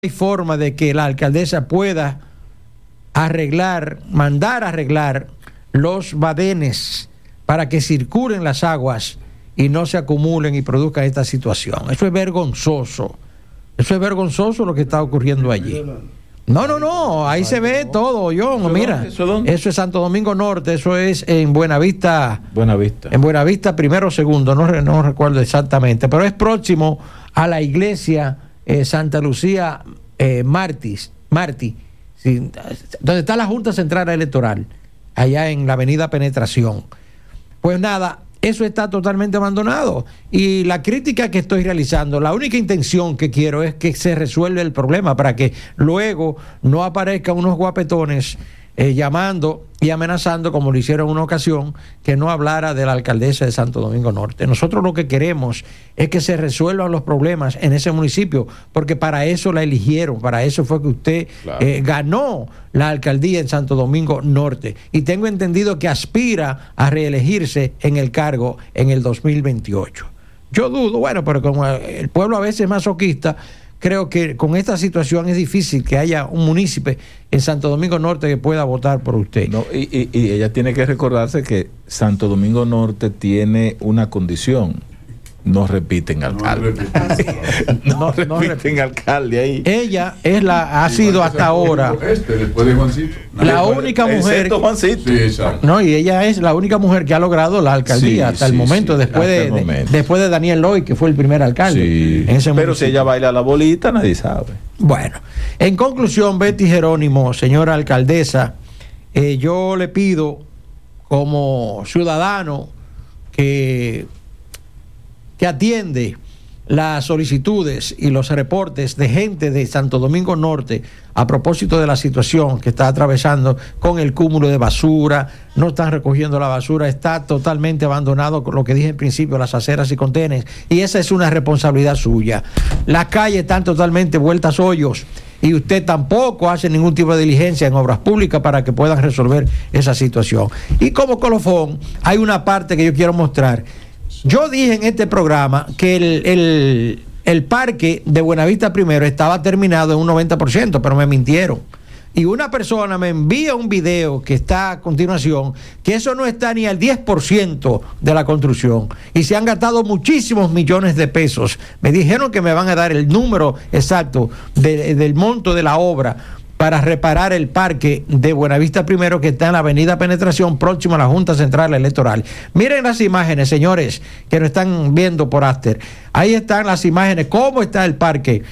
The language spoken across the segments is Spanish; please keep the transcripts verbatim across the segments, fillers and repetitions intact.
hay forma de que la alcaldesa pueda arreglar, mandar arreglar los badenes para que circulen las aguas y no se acumulen y produzcan esta situación. Eso es vergonzoso. Eso es vergonzoso lo que está ocurriendo allí. No, no, no, ahí se ve todo, John. Mira, ¿eso es Santo Domingo Norte, eso es en Buenavista. Buenavista. En Buenavista, primero o segundo, no, no recuerdo exactamente, pero es próximo a la iglesia eh, Santa Lucía eh, Martis, Martí, sí, donde está la Junta Central Electoral, allá en la avenida Penetración. Pues nada, eso está totalmente abandonado. Y la crítica que estoy realizando, la única intención que quiero es que se resuelva el problema para que luego no aparezcan unos guapetones eh, llamando y amenazando, como lo hicieron en una ocasión, que no hablara de la alcaldesa de Santo Domingo Norte. Nosotros lo que queremos es que se resuelvan los problemas en ese municipio, porque para eso la eligieron, para eso fue que usted claro. eh, ganó la alcaldía en Santo Domingo Norte. Y tengo entendido que aspira a reelegirse en el cargo en el dos mil veintiocho. Yo dudo, bueno, pero como el pueblo a veces es masoquista, creo que con esta situación es difícil que haya un municipio en Santo Domingo Norte que pueda votar por usted. No, y, y, y ella tiene que recordarse que Santo Domingo Norte tiene una condición: no repiten alcalde. No, no, no, no repiten no alcalde ahí. Ella es la, ha sí, sido hasta ahora este, después de Juancito. La única mujer. Juancito. Sí, no, y ella es la única mujer que ha logrado la alcaldía sí, hasta sí, el momento, sí, después, de, el momento. De, después de Daniel Loy, que fue el primer alcalde. Sí. En ese Pero municipio. Si ella baila la bolita, nadie sabe. Bueno, en conclusión, Betty Jerónimo, señora alcaldesa, eh, yo le pido como ciudadano que. que atiende las solicitudes y los reportes de gente de Santo Domingo Norte a propósito de la situación que está atravesando con el cúmulo de basura, no están recogiendo la basura, está totalmente abandonado, con lo que dije en principio, las aceras y contenes, y esa es una responsabilidad suya. Las calles están totalmente vueltas hoyos y usted tampoco hace ningún tipo de diligencia en obras públicas para que puedan resolver esa situación. Y como colofón, hay una parte que yo quiero mostrar. Yo dije en este programa que el, el, el parque de Buenavista Primero estaba terminado en un noventa por ciento, pero me mintieron. Y una persona me envía un video que está a continuación, que eso no está ni al diez por ciento de la construcción. Y se han gastado muchísimos millones de pesos. Me dijeron que me van a dar el número exacto de, del monto de la obra para reparar el parque de Buenavista Primero, que está en la avenida Penetración, próximo a la Junta Central Electoral. Miren las imágenes, señores, que nos están viendo por After. Ahí están las imágenes, cómo está el parque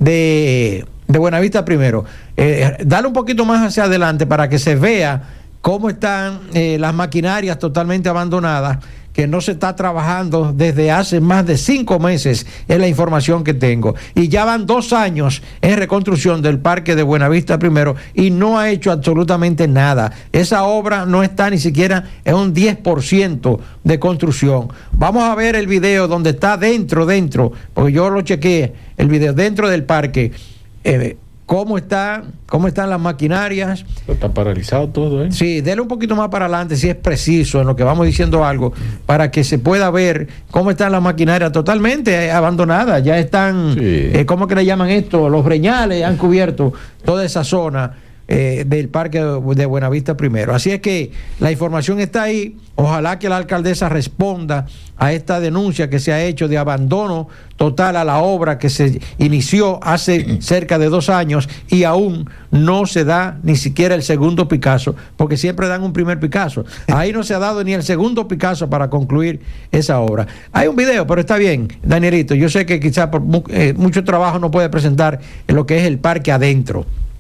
de, de Buenavista Primero. Eh, dale un poquito más hacia adelante para que se vea cómo están eh, las maquinarias totalmente abandonadas, que no se está trabajando desde hace más de cinco meses, es la información que tengo. Y ya van dos años en reconstrucción del parque de Buenavista Primero y no ha hecho absolutamente nada. Esa obra no está ni siquiera en un diez por ciento de construcción. Vamos a ver el video donde está dentro, dentro, porque yo lo chequeé, el video dentro del parque. Eh, ¿Cómo está? ¿Cómo están las maquinarias? Está paralizado todo, ¿eh? Sí, dele un poquito más para adelante si es preciso en lo que vamos diciendo algo, para que se pueda ver cómo están las maquinarias totalmente abandonadas. Ya están, sí. eh, ¿cómo que le llaman esto? Los breñales han cubierto toda esa zona eh, del parque de Buenavista Primero. Así es que la información está ahí. Ojalá que la alcaldesa responda a esta denuncia que se ha hecho de abandono total a la obra que se inició hace cerca de dos años y aún no se da ni siquiera el segundo Picasso, porque siempre dan un primer Picasso. Ahí no se ha dado ni el segundo Picasso para concluir esa obra. Hay un video, pero está bien, Danielito. Yo sé que quizás por eh, mucho trabajo no puede presentar lo que es el parque adentro.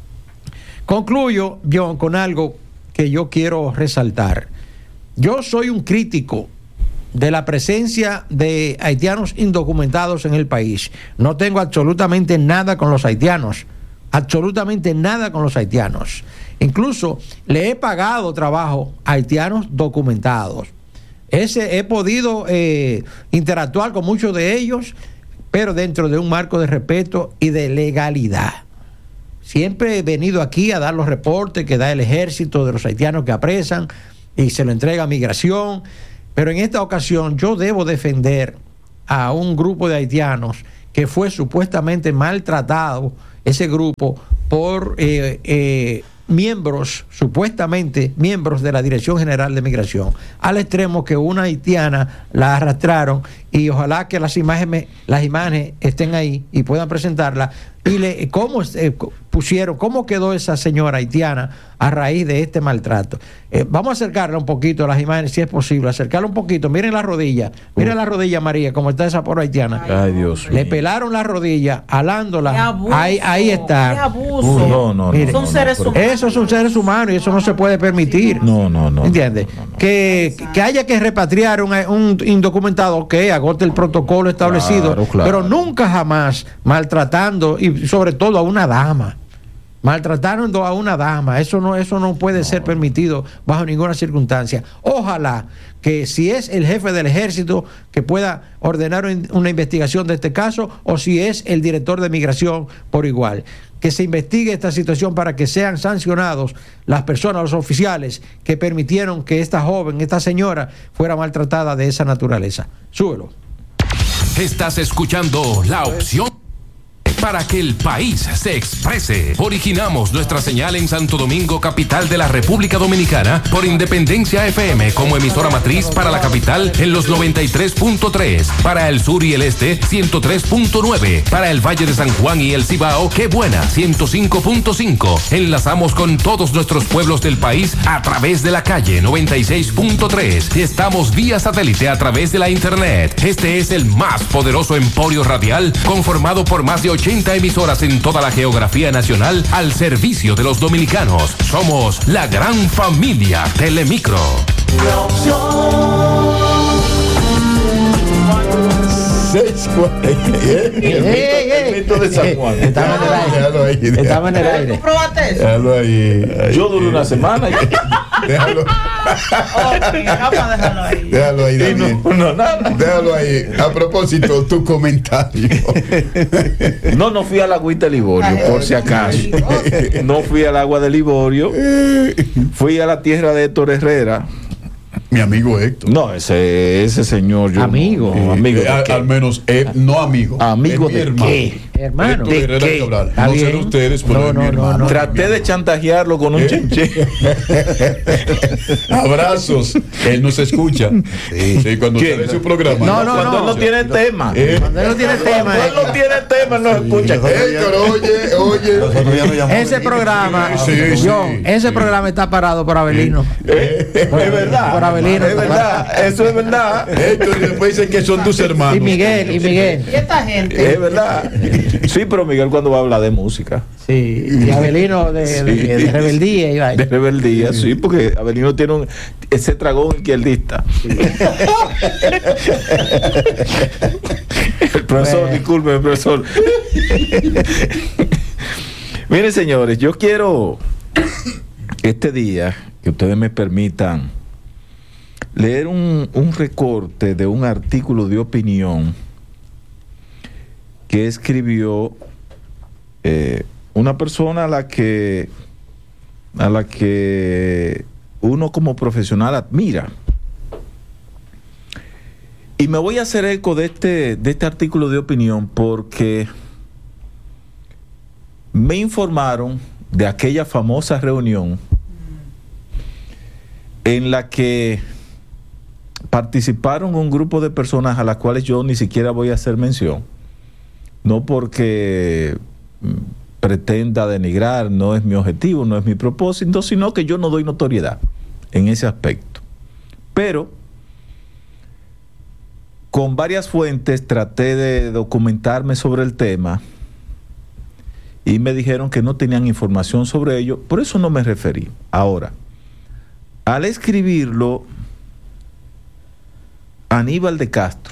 Concluyo, John, con algo que yo quiero resaltar. Yo soy un crítico de la presencia de haitianos indocumentados en el país. No tengo absolutamente nada con los haitianos, absolutamente nada con los haitianos. Incluso le he pagado trabajo a haitianos documentados. Ese, he podido eh, interactuar con muchos de ellos, pero dentro de un marco de respeto y de legalidad. Siempre he venido aquí a dar los reportes que da el ejército de los haitianos que apresan y se lo entrega a migración, pero en esta ocasión yo debo defender a un grupo de haitianos que fue supuestamente maltratado ese grupo por eh, eh, miembros, supuestamente miembros de la Dirección General de Migración, al extremo que una haitiana la arrastraron, y ojalá que las imágenes, las imágenes estén ahí y puedan presentarla, y le, cómo eh, pusieron, cómo quedó esa señora haitiana a raíz de este maltrato. Eh, vamos a acercarla un poquito a las imágenes, si es posible, acercarla un poquito. Miren la rodilla, miren uh. la rodilla, María, como está esa pobre haitiana. Ay, Dios. Le pelaron la rodilla, alándola. Abuso, ahí, ahí está. qué abuso. Uh, no, no, Mire, son no, seres no, humanos. Esos son seres humanos y eso no se puede permitir. No, no, no. ¿Entiendes? No, no, no. Que, que haya que repatriar un, un indocumentado que agote el protocolo establecido, Claro, claro. pero nunca jamás maltratando, y sobre todo a una dama. Maltratando a una dama, eso no, eso no puede no. ser permitido bajo ninguna circunstancia. Ojalá que si es el jefe del ejército que pueda ordenar una investigación de este caso, o si es el director de migración por igual, que se investigue esta situación para que sean sancionados las personas, los oficiales que permitieron que esta joven, esta señora, fuera maltratada de esa naturaleza. Súbelo. Estás escuchando La Opción para que el país se exprese. Originamos nuestra señal en Santo Domingo, capital de la República Dominicana, por Independencia F M como emisora matriz para la capital en los noventa y tres punto tres, para el sur y el este ciento tres punto nueve, para el Valle de San Juan y el Cibao, Qué Buena ciento cinco punto cinco. Enlazamos con todos nuestros pueblos del país a través de la calle noventa y seis punto tres. Estamos vía satélite a través de la internet. Este es el más poderoso emporio radial, conformado por más de ochenta emisoras en toda la geografía nacional al servicio de los dominicanos. Somos la gran familia Telemicro. La opción. seis cuarenta. El mito de San Juan. Estaba en el aire. Déjalo ahí. Déjalo. Estaba en el aire. ¿Tú probaste eso? Déjalo ahí. Yo duré una semana. Déjalo. Ok, vamos a dejarlo ahí. Déjalo ahí, Daniel. No, no, nada. Déjalo ahí. A propósito, tu comentario. No, no fui al agüita de Liborio, por si acaso. No fui al agua de Liborio. Fui a la tierra de Héctor Herrera. Mi amigo Héctor. No, ese, ese señor. Yo Amigo. No, amigo. Eh, ¿de al, qué? al menos, eh, no amigo. Amigo es mi de hermano. qué? Hermano. Héctor ¿de Herrera qué? Cabral. Está No sé bien. ustedes, pero No, es no, mi no, hermano. no. Traté de chantajearlo con un ¿Eh? chinche. Abrazos. Él nos escucha. Sí, sí cuando ¿Quién? sale en su programa. No, no, Cuando no. él no tiene tema. Eh, Cuando él no tiene tema. Cuando él no tiene tema, no escucha. Héctor, oye, oye. Ese programa, Sí, sí, John, sí. ese programa está parado por Abelino. Eh, es verdad. Por Abelino. Es verdad. Eso es verdad. Héctor, y después dicen que son tus hermanos. Y Miguel, y Miguel. ¿Y esta gente? Es verdad. Sí, pero Miguel cuando va a hablar de música. Sí, y Abelino de, de, de, de rebeldía y vaina. De rebeldía, sí, porque Abelino tiene un, ese tragón izquierdista. El profesor, Bueno. disculpe, profesor. Miren, señores, yo quiero este día que ustedes me permitan leer un, un recorte de un artículo de opinión que escribió eh, una persona a la que a la que uno como profesional admira. Y me voy a hacer eco de este, de este artículo de opinión porque me informaron de aquella famosa reunión en la que participaron un grupo de personas a las cuales yo ni siquiera voy a hacer mención, no porque pretenda denigrar, no es mi objetivo, no es mi propósito, sino que yo no doy notoriedad en ese aspecto. Pero con varias fuentes traté de documentarme sobre el tema y me dijeron que no tenían información sobre ello, por eso no me referí. Ahora, al escribirlo, Aníbal de Castro,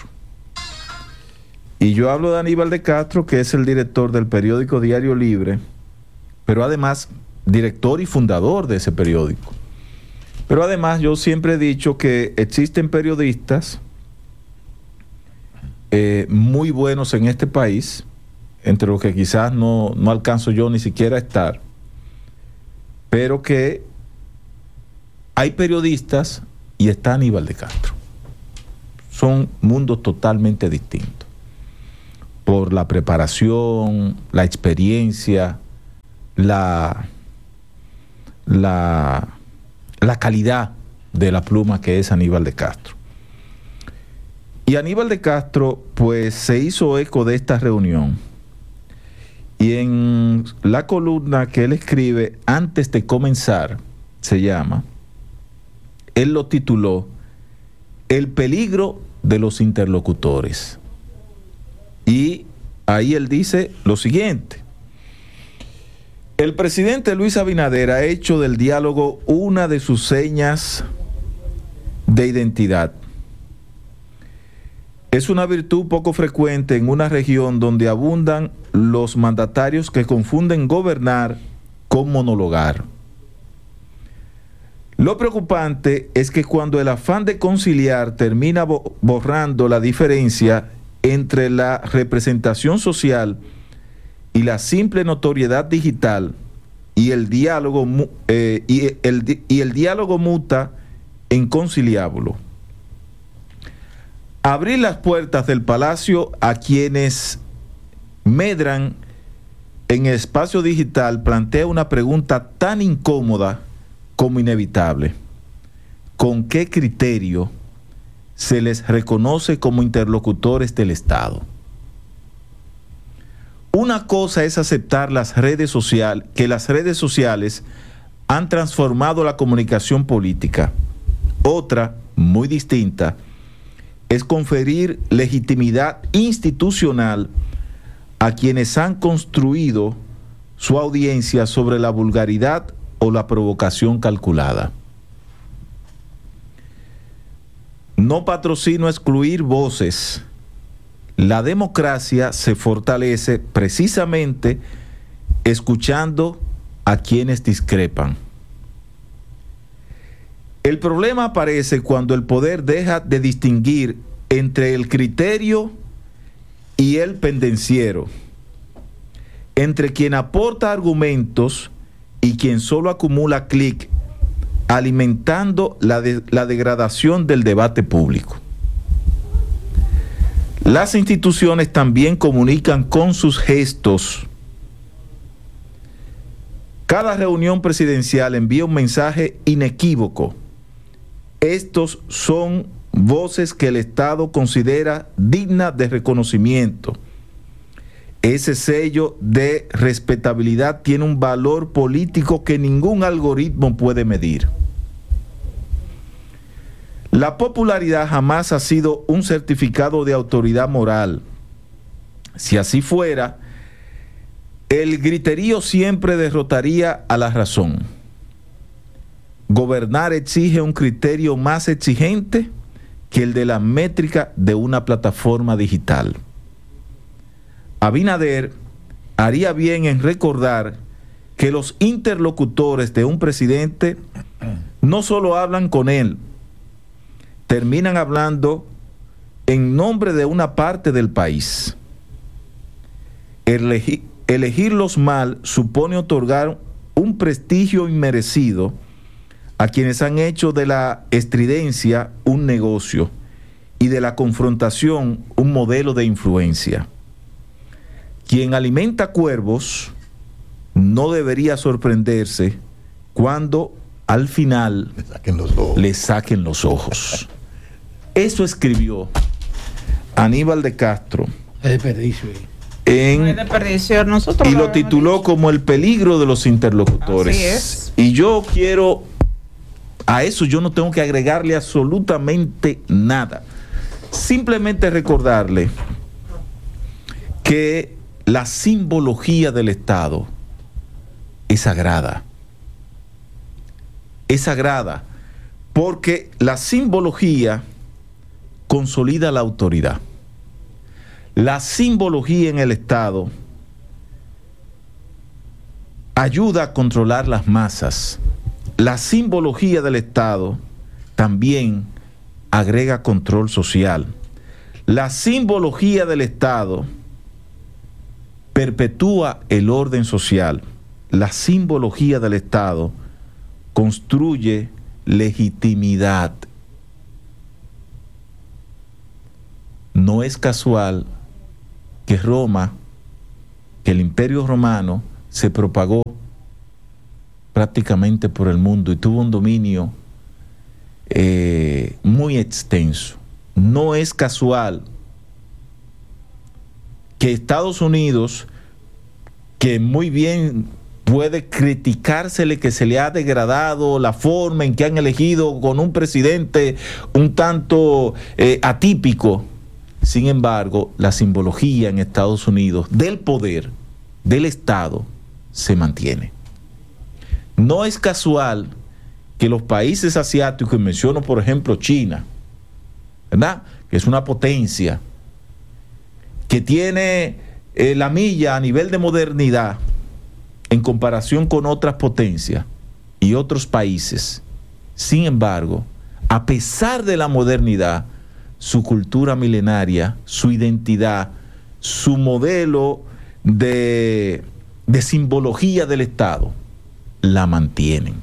y yo hablo de Aníbal de Castro, que es el director del periódico Diario Libre, pero además director y fundador de ese periódico. Pero además yo siempre he dicho que existen periodistas eh, muy buenos en este país, entre los que quizás no, no alcanzo yo ni siquiera a estar, pero que hay periodistas y está Aníbal de Castro. Son mundos totalmente distintos. por la preparación, la experiencia, la, la, la calidad de la pluma que es Aníbal de Castro. Y Aníbal de Castro pues se hizo eco de esta reunión, y en la columna que él escribe antes de comenzar, se llama, él lo tituló El peligro de los interlocutores. Y ahí él dice lo siguiente: el presidente Luis Abinader ha hecho del diálogo una de sus señas de identidad. Es una virtud poco frecuente en una región donde abundan los mandatarios que confunden gobernar con monologar. Lo preocupante es que cuando el afán de conciliar termina bo- borrando la diferencia entre la representación social y la simple notoriedad digital, y el diálogo, mu- eh, y el, di- y el diálogo muta en conciliábulo. Abrir las puertas del palacio a quienes medran en el espacio digital plantea una pregunta tan incómoda como inevitable: ¿con qué criterio se les reconoce como interlocutores del Estado? Una cosa es aceptar las redes sociales, que las redes sociales han transformado la comunicación política. Otra, muy distinta, es conferir legitimidad institucional a quienes han construido su audiencia sobre la vulgaridad o la provocación calculada. No patrocino excluir voces. La democracia se fortalece precisamente escuchando a quienes discrepan. El problema aparece cuando el poder deja de distinguir entre el criterio y el pendenciero, entre quien aporta argumentos y quien solo acumula clic, alimentando la, de, la degradación del debate público. Las instituciones también comunican con sus gestos. Cada reunión presidencial envía un mensaje inequívoco. Estos son voces que el Estado considera dignas de reconocimiento. Ese sello de respetabilidad tiene un valor político que ningún algoritmo puede medir. La popularidad jamás ha sido un certificado de autoridad moral. Si así fuera, el griterío siempre derrotaría a la razón. Gobernar exige un criterio más exigente que el de la métrica de una plataforma digital. Abinader haría bien en recordar que los interlocutores de un presidente no solo hablan con él, terminan hablando en nombre de una parte del país. Elegir, elegirlos mal supone otorgar un prestigio inmerecido a quienes han hecho de la estridencia un negocio y de la confrontación un modelo de influencia. Quien alimenta cuervos no debería sorprenderse cuando al final Le saquen los ojos. le saquen los ojos. Eso escribió Aníbal de Castro Es desperdicio. en, No hay desperdicio. Nosotros y lo hemos tituló dicho. como El peligro de los interlocutores. Así es. Y yo quiero, a eso yo no tengo que agregarle absolutamente nada. Simplemente recordarle que la simbología del Estado es sagrada. Es sagrada porque la simbología consolida la autoridad. La simbología en el Estado ayuda a controlar las masas. La simbología del Estado también agrega control social. La simbología del Estado perpetúa el orden social. La simbología del Estado construye legitimidad. No es casual que Roma, que el Imperio Romano se propagó prácticamente por el mundo y tuvo un dominio eh, muy extenso. No es casual que Estados Unidos, que muy bien puede criticársele que se le ha degradado la forma en que han elegido con un presidente un tanto eh, atípico, sin embargo, la simbología en Estados Unidos del poder, del Estado, se mantiene. No es casual que los países asiáticos, y menciono por ejemplo China, ¿verdad?, que es una potencia, que tiene eh, la milla a nivel de modernidad en comparación con otras potencias y otros países. Sin embargo, a pesar de la modernidad, su cultura milenaria, su identidad, su modelo de, de simbología del Estado, la mantienen.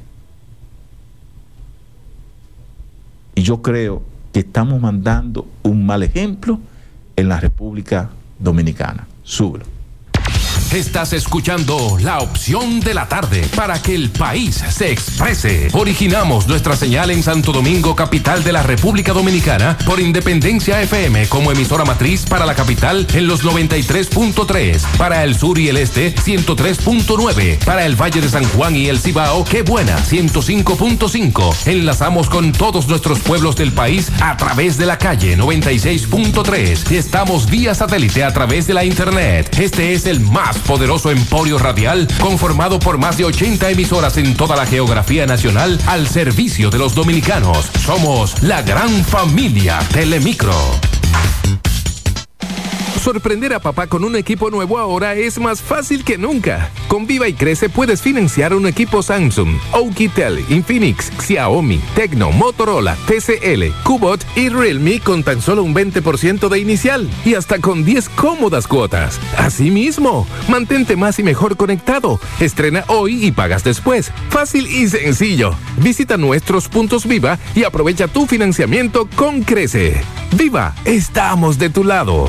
Y yo creo que estamos mandando un mal ejemplo en la República Dominicana. Súbelo. Estás escuchando La Opción de la Tarde para que el país se exprese. Originamos nuestra señal en Santo Domingo, capital de la República Dominicana, por Independencia F M como emisora matriz para la capital en los noventa y tres punto tres, para el sur y el este ciento tres punto nueve, para el Valle de San Juan y el Cibao, Qué Buena ciento cinco punto cinco. Enlazamos con todos nuestros pueblos del país a través de la calle noventa y seis punto tres. Estamos vía satélite a través de la internet. Este es el más poderoso emporio radial conformado por más de ochenta emisoras en toda la geografía nacional al servicio de los dominicanos. Somos la gran familia Telemicro. Sorprender a papá con un equipo nuevo ahora es más fácil que nunca. Con Viva y Crece puedes financiar un equipo Samsung, Oukitel, Infinix, Xiaomi, Tecno, Motorola, T C L, Kubot y Realme con tan solo un veinte por ciento de inicial y hasta con diez cómodas cuotas. Asimismo, mantente más y mejor conectado. Estrena hoy y pagas después. Fácil y sencillo. Visita nuestros puntos Viva y aprovecha tu financiamiento con Crece. Viva, estamos de tu lado.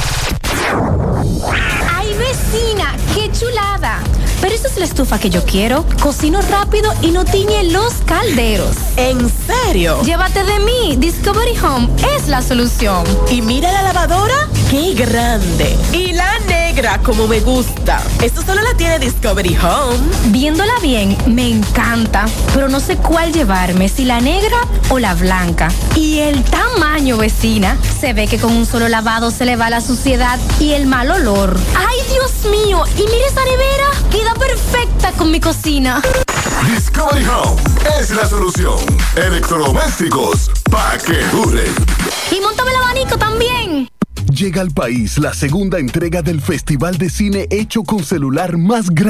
¡Ay, vecina! ¡Qué chulada! Pero esa es la estufa que yo quiero. Cocino rápido y no tiñe los calderos. ¿En serio? Llévate de mí. Discovery Home es la solución. Y mira la lavadora, qué grande. Y la negra, como me gusta. Esto solo la tiene Discovery Home. Viéndola bien, me encanta. Pero no sé cuál llevarme, si la negra o la blanca. Y el tamaño, vecina. Se ve que con un solo lavado se le va la suciedad y el mal olor. ¡Ay, Dios mío! Y mira esa nevera. Queda perfecta con mi cocina. Discovery Home es la solución. Electrodomésticos para que duren. Y móntame el abanico también. Llega al país la segunda entrega del Festival de Cine hecho con celular más grande